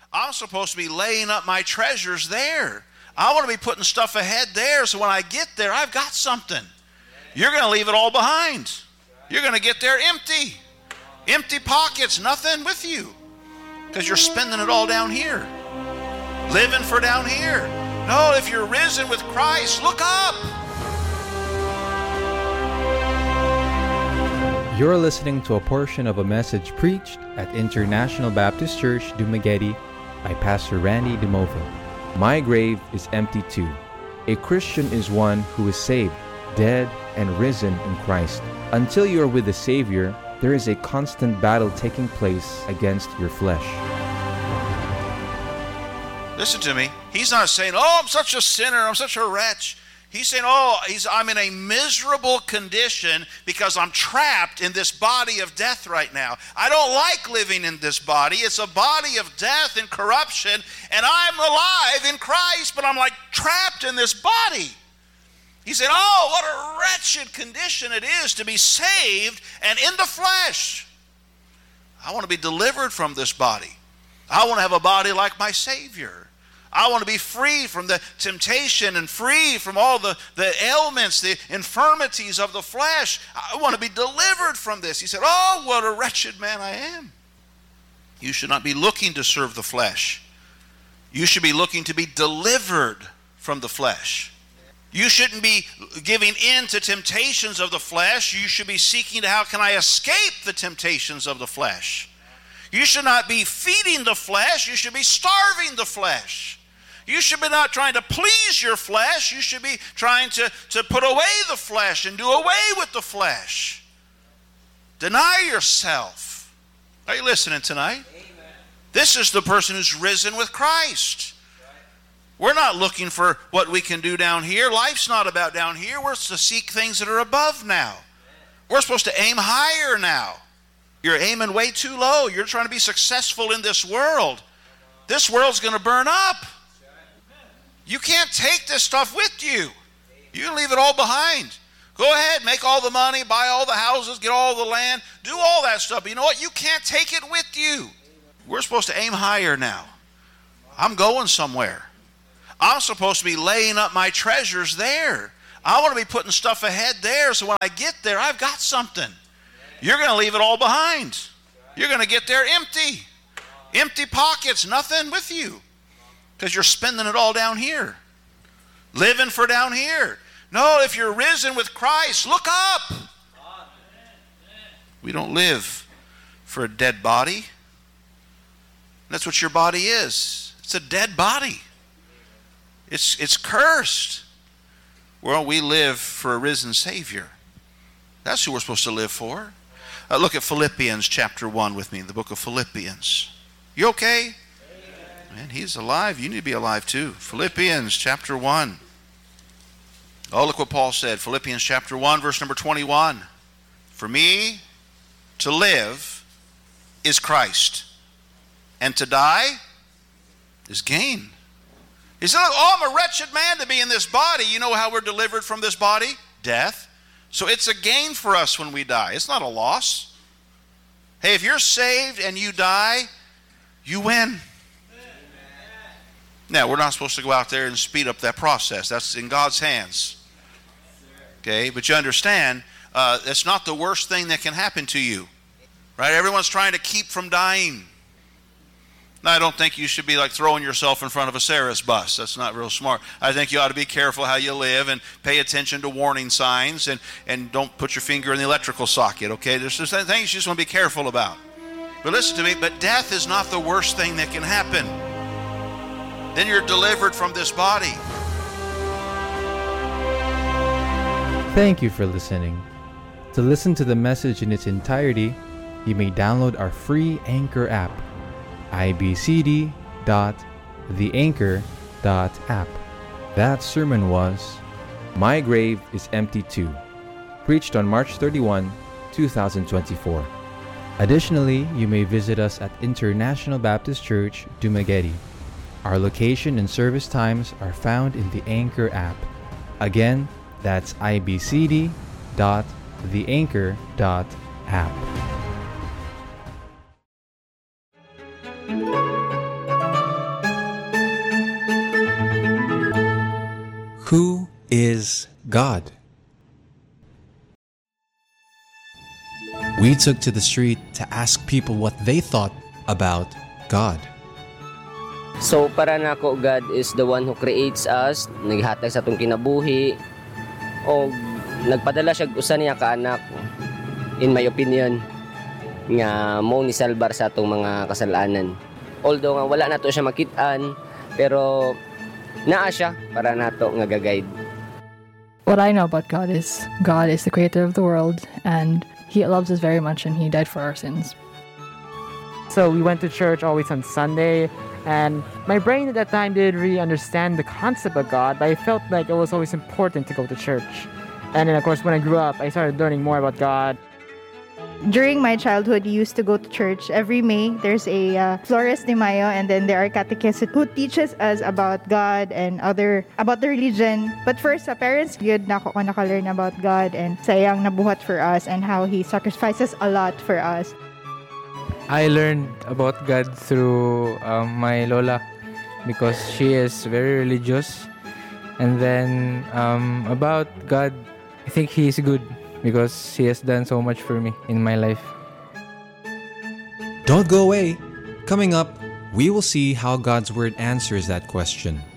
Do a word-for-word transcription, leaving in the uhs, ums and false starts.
I'm supposed to be laying up my treasures there. I want to be putting stuff ahead there so when I get there, I've got something. You're going to leave it all behind. You're going to get there empty. Empty pockets, nothing with you. Because you're spending it all down here. Living for down here. No, if you're risen with Christ, look up. You're listening to a portion of a message preached at International Baptist Church, Dumaguete by Pastor Randy DeMova. My grave is empty too. A Christian is one who is saved, dead, and risen in Christ. Until you are with the Savior, there is a constant battle taking place against your flesh. Listen to me. He's not saying, oh, I'm such a sinner, I'm such a wretch. He's saying, oh, he's, I'm in a miserable condition because I'm trapped in this body of death right now. I don't like living in this body. It's a body of death and corruption, and I'm alive in Christ, but I'm like trapped in this body. He said, oh, what a wretched condition it is to be saved and in the flesh. I want to be delivered from this body. I want to have a body like my Savior. I want to be free from the temptation and free from all the, the ailments, the infirmities of the flesh. I want to be delivered from this. He said, oh, what a wretched man I am. You should not be looking to serve the flesh. You should be looking to be delivered from the flesh. You shouldn't be giving in to temptations of the flesh. You should be seeking to how can I escape the temptations of the flesh. You should not be feeding the flesh. You should be starving the flesh. You should be not trying to please your flesh. You should be trying to, to put away the flesh and do away with the flesh. Deny yourself. Are you listening tonight? Amen. This is the person who's risen with Christ. We're not looking for what we can do down here. Life's not about down here. We're to seek things that are above now. We're supposed to aim higher now. You're aiming way too low. You're trying to be successful in this world. This world's going to burn up. You can't take this stuff with you. You can leave it all behind. Go ahead, make all the money, buy all the houses, get all the land, do all that stuff. But you know what? You can't take it with you. We're supposed to aim higher now. I'm going somewhere. I'm supposed to be laying up my treasures there. I want to be putting stuff ahead there so when I get there, I've got something. You're going to leave it all behind. You're going to get there empty. Empty pockets, nothing with you. Because you're spending it all down here. Living for down here. No, if you're risen with Christ, look up. We don't live for a dead body. That's what your body is. It's a dead body. It's, it's cursed. Well, we live for a risen Savior. That's who we're supposed to live for. Uh, look at Philippians chapter one with me, the book of Philippians. You okay? Man, he's alive. You need to be alive too. Philippians chapter one. Oh, look what Paul said. Philippians chapter one, verse number twenty-one. For me to live is Christ, and to die is gain. He said, oh, I'm a wretched man to be in this body. You know how we're delivered from this body? Death. So it's a gain for us when we die. It's not a loss. Hey, if you're saved and you die, you win. Now, we're not supposed to go out there and speed up that process. That's in God's hands. Okay, but you understand, uh, that's not the worst thing that can happen to you. Right? Everyone's trying to keep from dying. Now, I don't think you should be like throwing yourself in front of a Sarah's bus. That's not real smart. I think you ought to be careful how you live and pay attention to warning signs and, and don't put your finger in the electrical socket, okay? There's just things you just want to be careful about. But listen to me, but death is not the worst thing that can happen. Then you're delivered from this body. Thank you for listening. To listen to the message in its entirety, you may download our free Anchor app, I B C D dot the anchor dot app. That sermon was My Grave is Empty Too, preached on March thirty-first, twenty twenty-four. Additionally, you may visit us at International Baptist Church, Dumaguete. Our location and service times are found in the Anchor app. Again, that's I B C D dot the anchor dot app. is God? We took to the street to ask people what they thought about God. So para nako, God is the one who creates us, naghatag sa atong kinabuhi, o nagpadala siya usa niya ka anak, in my opinion, nga mo ni salbar sa atong mga kasalanan. Although nga wala nato siya makit-an, pero naa siya para nato nga ga-guide. What I know about God is God is the creator of the world, and He loves us very much, and He died for our sins. So we went to church always on Sunday, and my brain at that time didn't really understand the concept of God, but I felt like it was always important to go to church. And then of course when I grew up, I started learning more about God. During my childhood, we used to go to church. Every May, there's a uh, Flores de Mayo, and then there are catechists who teaches us about God and other, about the religion. But first, sa parents, good na ako nakalearn about God and sayang nabuhat for us and how He sacrifices a lot for us. I learned about God through um, my Lola because she is very religious. And then um, about God, I think He is good because He has done so much for me in my life. Don't go away. Coming up, we will see how God's Word answers that question.